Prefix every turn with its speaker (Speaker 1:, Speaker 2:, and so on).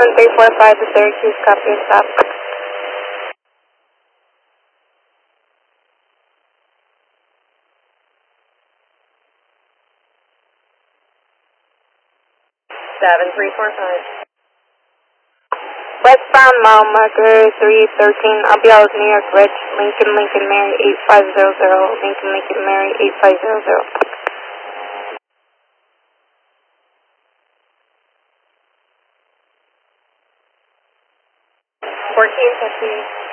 Speaker 1: 1345 to Syracuse, copy your stop.
Speaker 2: 7345.
Speaker 1: Westbound mile marker 313, I'll be out with New York Rich, Lincoln Mary 8500, Lincoln Mary 8500.
Speaker 2: 1450.